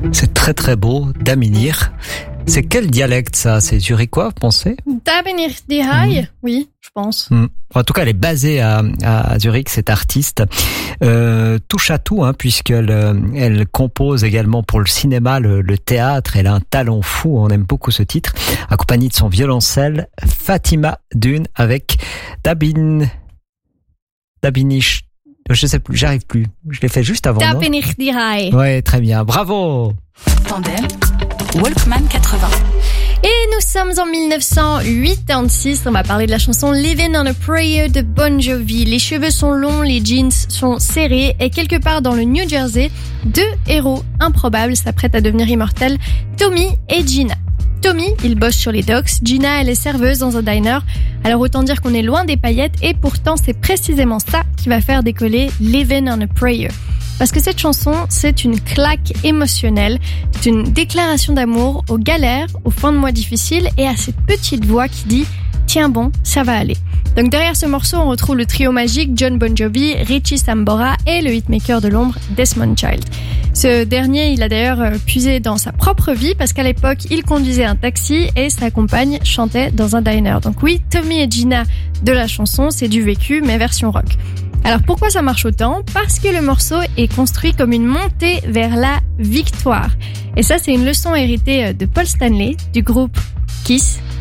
C'est très très beau, Daminir. C'est quel dialecte ça? C'est zurichois, vous pensez? Daminir die Hai, oui, je pense. En tout cas, elle est basée à Zurich, cette artiste. Touche à tout, puisqu'elle compose également pour le cinéma, le théâtre. Elle a un talent fou, on aime beaucoup ce titre. Accompagnée de son violoncelle, Fatima Dune, avec Dabinish. Je sais plus, j'arrive plus. Je l'ai fait juste avant. Daminir die Hai. Ouais, très bien. Bravo! Tandem, Walkman 80. Et nous sommes en 1986, on va parler de la chanson Living on a Prayer de Bon Jovi. Les cheveux sont longs, les jeans sont serrés et quelque part dans le New Jersey, deux héros improbables s'apprêtent à devenir immortels, Tommy et Gina. Tommy, il bosse sur les docks, Gina, elle est serveuse dans un diner. Alors autant dire qu'on est loin des paillettes et pourtant c'est précisément ça qui va faire décoller Living on a Prayer. Parce que cette chanson, c'est une claque émotionnelle, c'est une déclaration d'amour aux galères, aux fins de mois difficiles et à cette petite voix qui dit « Tiens bon, ça va aller ». Donc derrière ce morceau, on retrouve le trio magique John Bon Jovi, Richie Sambora et le hitmaker de l'ombre Desmond Child. Ce dernier, il a d'ailleurs puisé dans sa propre vie parce qu'à l'époque, il conduisait un taxi et sa compagne chantait dans un diner. Donc oui, Tommy et Gina de la chanson, c'est du vécu mais version rock. Alors pourquoi ça marche autant? Parce que le morceau est construit comme une montée vers la victoire. Et ça, c'est une leçon héritée de Paul Stanley, du groupe Kiss,